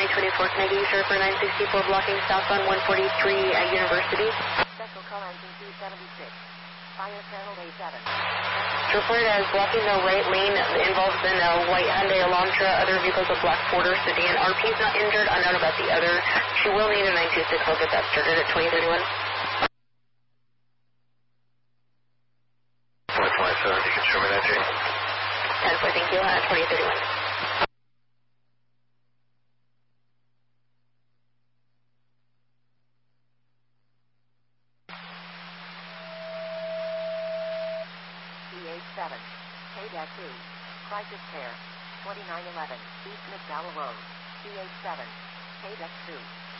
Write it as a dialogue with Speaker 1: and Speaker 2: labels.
Speaker 1: 924, can I get you sir for 964 blocking southbound 143 at University?
Speaker 2: Special call engine 276. Fire channel A7.
Speaker 1: Reported as blocking the right lane involves in a white Hyundai Elantra, other vehicles a black Porter sedan. RP is not injured, unknown about the other. She will need a 926, I'll get that started at 2031.
Speaker 3: 427, you can show me that, Jane.
Speaker 1: 10-4, thank you, 2031.
Speaker 2: CH7, K-2, Crisis Care, 2911, East McDowell Road, CH7, K-2.